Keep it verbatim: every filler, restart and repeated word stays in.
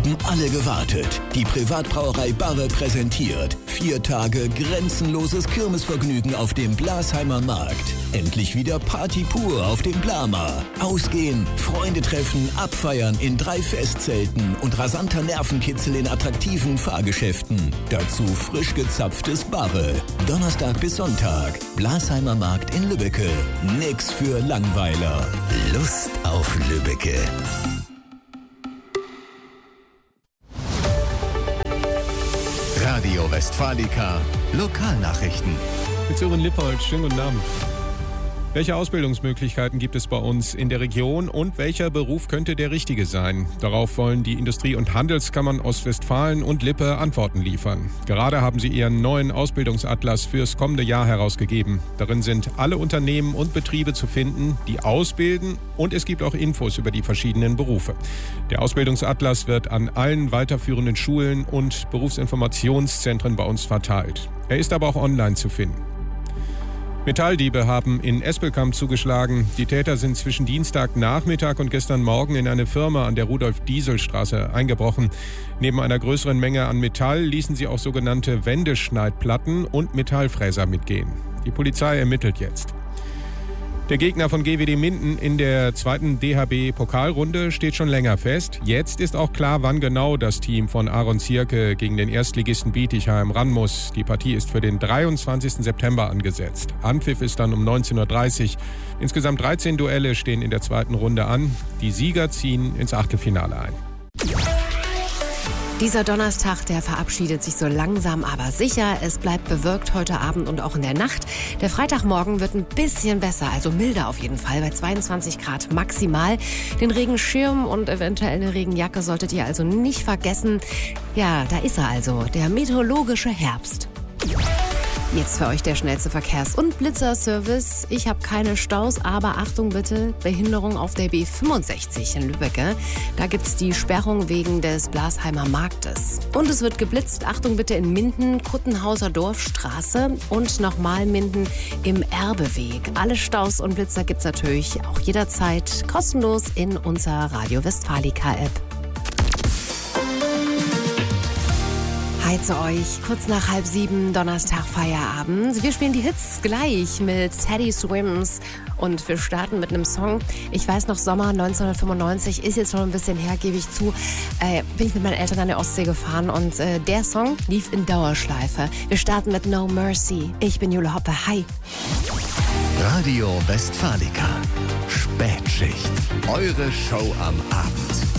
haben alle gewartet. Die Privatbrauerei Barre präsentiert vier Tage grenzenloses Kirmesvergnügen auf dem Blasheimer Markt. Endlich wieder Party pur auf dem Blama. Ausgehen, Freunde treffen, abfeiern in drei Festzelten und rasanter Nervenkitzel in attraktiven Fahrgeschäften. Dazu frisch gezapftes Barre. Donnerstag bis Sonntag. Blasheimer Markt in Lübbecke. Nix für Langweiler. Lust auf Lübbecke. Radio Westfalica, Lokalnachrichten. Mit Sören Lippold, schönen guten Abend. Welche Ausbildungsmöglichkeiten gibt es bei uns in der Region und welcher Beruf könnte der richtige sein? Darauf wollen die Industrie- und Handelskammern Ostwestfalen und Lippe Antworten liefern. Gerade haben sie ihren neuen Ausbildungsatlas fürs kommende Jahr herausgegeben. Darin sind alle Unternehmen und Betriebe zu finden, die ausbilden, und es gibt auch Infos über die verschiedenen Berufe. Der Ausbildungsatlas wird an allen weiterführenden Schulen und Berufsinformationszentren bei uns verteilt. Er ist aber auch online zu finden. Metalldiebe haben in Espelkamp zugeschlagen. Die Täter sind zwischen Dienstagnachmittag und gestern Morgen in eine Firma an der Rudolf-Diesel-Straße eingebrochen. Neben einer größeren Menge an Metall ließen sie auch sogenannte Wendeschneidplatten und Metallfräser mitgehen. Die Polizei ermittelt jetzt. Der Gegner von G W D Minden in der zweiten D H B-Pokalrunde steht schon länger fest. Jetzt ist auch klar, wann genau das Team von Aaron Zierke gegen den Erstligisten Bietigheim ran muss. Die Partie ist für den dreiundzwanzigsten September angesetzt. Anpfiff ist dann um neunzehn Uhr dreißig. Insgesamt dreizehn Duelle stehen in der zweiten Runde an. Die Sieger ziehen ins Achtelfinale ein. Dieser Donnerstag, der verabschiedet sich so langsam, aber sicher. Es bleibt bewölkt heute Abend und auch in der Nacht. Der Freitagmorgen wird ein bisschen besser, also milder auf jeden Fall, bei zweiundzwanzig Grad maximal. Den Regenschirm und eventuell eine Regenjacke solltet ihr also nicht vergessen. Ja, da ist er also, der meteorologische Herbst. Jetzt für euch der schnellste Verkehrs- und Blitzerservice. Ich habe keine Staus, aber Achtung bitte, Behinderung auf der B fünfundsechzig in Lübbecke. Da gibt es die Sperrung wegen des Blasheimer Marktes. Und es wird geblitzt, Achtung bitte, in Minden, Kuttenhauser Dorfstraße und nochmal Minden im Erbeweg. Alle Staus und Blitzer gibt es natürlich auch jederzeit kostenlos in unserer Radio Westfalica App. Heize euch, kurz nach halb sieben, Donnerstag Feierabend. Wir spielen die Hits gleich mit Teddy Swims und wir starten mit einem Song. Ich weiß noch, Sommer neunzehnhundertfünfundneunzig, ist jetzt schon ein bisschen her, gebe ich zu, äh, bin ich mit meinen Eltern an der Ostsee gefahren und äh, der Song lief in Dauerschleife. Wir starten mit No Mercy. Ich bin Jule Hoppe, hi. Radio Westfalica, Spätschicht, eure Show am Abend.